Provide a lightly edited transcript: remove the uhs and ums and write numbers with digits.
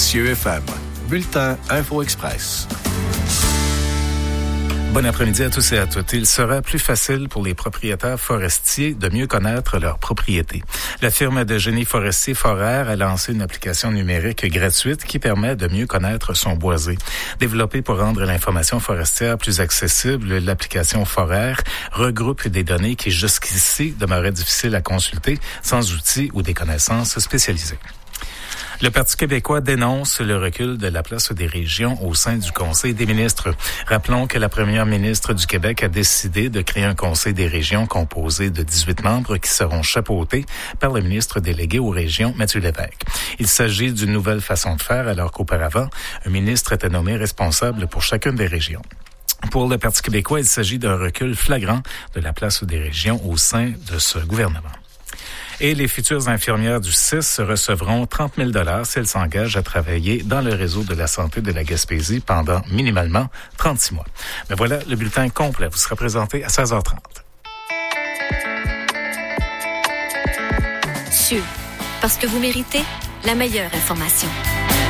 CIeux FM. Bulletin Info Express. Bon après-midi à tous et à toutes. Il sera plus facile pour les propriétaires forestiers de mieux connaître leurs propriétés. La firme de génie forestier Foraire a lancé une application numérique gratuite qui permet de mieux connaître son boisé. Développée pour rendre l'information forestière plus accessible, l'application Foraire regroupe des données qui jusqu'ici demeuraient difficiles à consulter sans outils ou des connaissances spécialisées. Le Parti québécois dénonce le recul de la place des régions au sein du Conseil des ministres. Rappelons que la première ministre du Québec a décidé de créer un Conseil des régions composé de 18 membres qui seront chapeautés par le ministre délégué aux régions, Mathieu Lévesque. Il s'agit d'une nouvelle façon de faire alors qu'auparavant, un ministre était nommé responsable pour chacune des régions. Pour le Parti québécois, il s'agit d'un recul flagrant de la place des régions au sein de ce gouvernement. Et les futures infirmières du CIS recevront 30 000 $ si elles s'engagent à travailler dans le réseau de la santé de la Gaspésie pendant minimalement 36 mois. Mais voilà, le bulletin complet vous sera présenté à 16h30. CIeux, parce que vous méritez la meilleure information.